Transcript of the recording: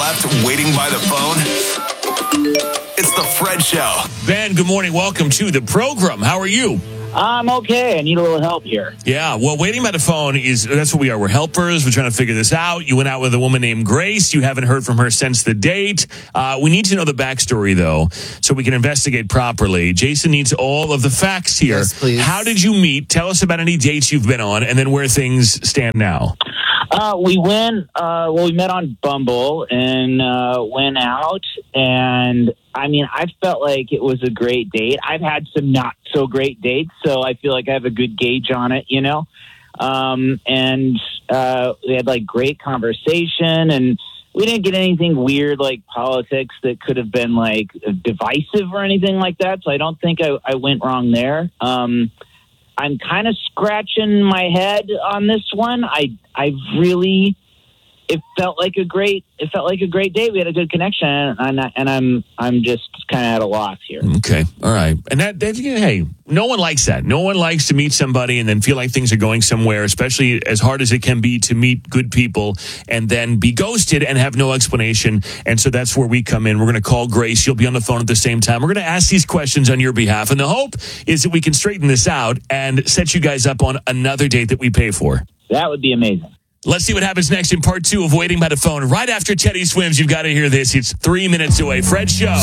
left waiting by the phone? It's the Fred Show. Ben, good morning. Welcome to the program. How are you? I'm okay. I need a little help here. Yeah, well, waiting by the phone that's what we are. We're helpers. We're trying to figure this out. You went out with a woman named Grace. You haven't heard from her since the date. We need to know the backstory, though, so we can investigate properly. Jason needs all of the facts here. Yes, please. How did you meet? Tell us about any dates you've been on, and then where things stand now. We met on Bumble and went out, and I felt like it was a great date. I've had some not so great dates, so I feel like I have a good gauge on it, you know? We had like great conversation, and we didn't get anything weird like politics that could have been like divisive or anything like that. So I don't think I went wrong there. I'm kind of scratching my head on this one. It felt like a great day. We had a good connection, and I'm just kind of at a loss here. Okay, all right. And hey, no one likes that. No one likes to meet somebody and then feel like things are going somewhere, especially as hard as it can be to meet good people and then be ghosted and have no explanation. And so that's where we come in. We're going to call Grace. You'll be on the phone at the same time. We're going to ask these questions on your behalf, and the hope is that we can straighten this out and set you guys up on another date that we pay for. That would be amazing. Let's see what happens next in part 2 of Waiting by the Phone. Right after Teddy Swims, you've got to hear this. It's 3 minutes away. Fred Show.